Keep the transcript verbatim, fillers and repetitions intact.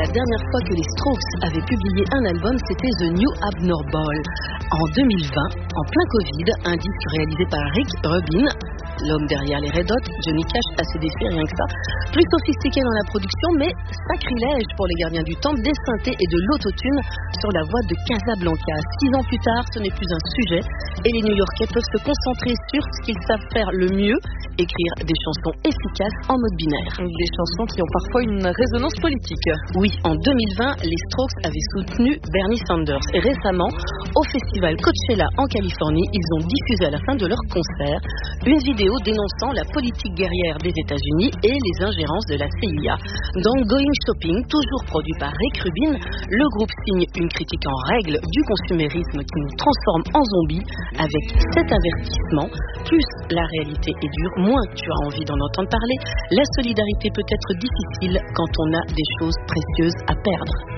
La dernière fois que les Strokes avaient publié un album, c'était The New Abnormal. En deux mille vingt, en plein Covid, un disque réalisé par Rick Rubin, l'homme derrière les Red Hot, Johnny Cash a ses défis, rien que ça. Plus sophistiqué dans la production, mais sacrilège pour les gardiens du temple, des synthés et de l'autotune sur la voix de Casablanca. Six ans plus tard, ce n'est plus un sujet et les New-Yorkais peuvent se concentrer sur ce qu'ils savent faire le mieux, écrire des chansons efficaces en mode binaire. Des chansons qui ont parfois une résonance politique. Oui, en deux mille vingt, les Strokes avaient soutenu Bernie Sanders et récemment, au festival Coachella en Californie, ils ont diffusé à la fin de leur concert une vidéo dénonçant la politique guerrière des États-Unis et les ingérences de la C I A. Dans Going Shopping, toujours produit par Rick Rubin, le groupe signe une critique en règle du consumérisme qui nous transforme en zombies avec cet avertissement. Plus la réalité est dure, moins tu as envie d'en entendre parler. La solidarité peut être difficile quand on a des choses précieuses à perdre.